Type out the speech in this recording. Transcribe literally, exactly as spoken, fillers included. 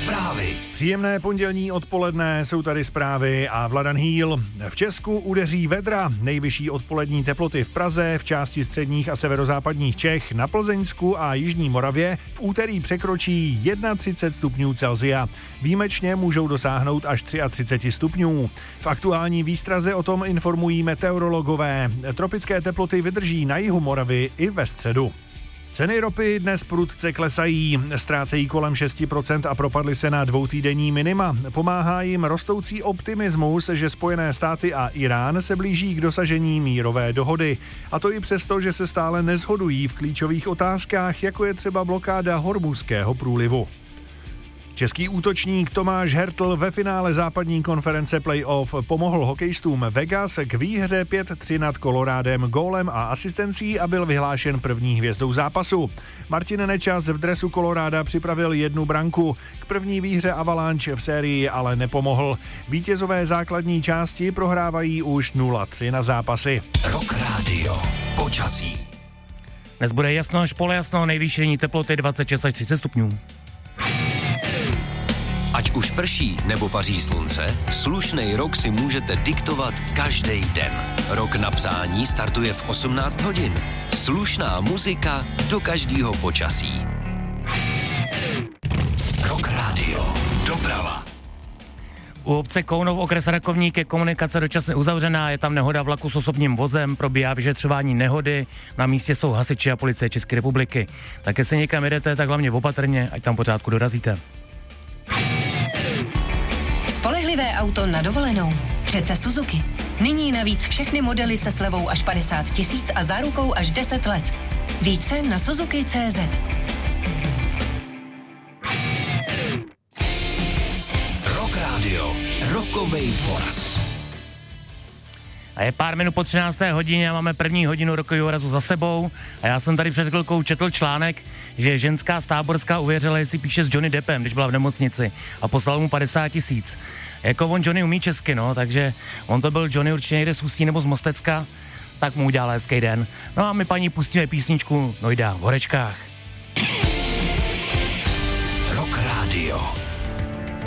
Zprávy. Příjemné pondělní odpoledne, jsou tady zprávy a Vladan Hýl. V Česku udeří vedra, nejvyšší odpolední teploty v Praze, v části středních a severozápadních Čech, na Plzeňsku a jižní Moravě v úterý překročí třicet jedna stupňů Celsia. Výjimečně můžou dosáhnout až třicet tři stupňů. V aktuální výstraze o tom informují meteorologové. Tropické teploty vydrží na jihu Moravy i ve středu. Ceny ropy dnes prudce klesají, ztrácejí kolem šest procent a propadly se na dvoutýdenní minima. Pomáhá jim rostoucí optimismus, že Spojené státy a Irán se blíží k dosažení mírové dohody. A to i přesto, že se stále neshodují v klíčových otázkách, jako je třeba blokáda Hormuzského průlivu. Český útočník Tomáš Hertl ve finále západní konference playoff pomohl hokejistům Vegas k výhře pět tři nad Colorádem gólem a asistencí a byl vyhlášen první hvězdou zápasu. Martin Nečas v dresu Coloráda připravil jednu branku. K první výhře Avalanche v sérii ale nepomohl. Vítězové základní části prohrávají už nula tři na zápasy. Rock Radio. Počasí. Dnes bude jasno až polojasno, nejvyšší denní teploty dvacet šest až třicet stupňů. Ať už prší nebo paří slunce, slušnej rok si můžete diktovat každý den. Rok na přání startuje v osmnáct hodin. Slušná muzika do každého počasí. Rock Radio. Doprava. U obce Kounov, okres Rakovník, je komunikace dočasně uzavřená, je tam nehoda vlaku s osobním vozem, probíhá vyšetřování nehody, na místě jsou hasiči a policie České republiky. Tak jestli někam jedete, tak hlavně opatrně, ať tam pořádku dorazíte. Spolehlivé auto na dovolenou. Přece Suzuki. Nyní navíc všechny modely se slevou až padesát tisíc a zárukou až deset let. Více na Suzuki tečka cé zet. Rock Radio. Rokovej poraz. A je pár minut po třinácté hodině a máme první hodinu rokového razu za sebou. A já jsem tady před chvilkou četl článek, že ženská z Táborska uvěřila, jestli píše s Johnny Deppem, když byla v nemocnici, a poslal mu padesát tisíc. Jako on Johnny umí česky, no, takže on to byl Johnny určitě někde z Ústí nebo z Mostecka, tak mu udělal hezký den. No a my paní pustíme písničku Nojda v horečkách. Rock Radio.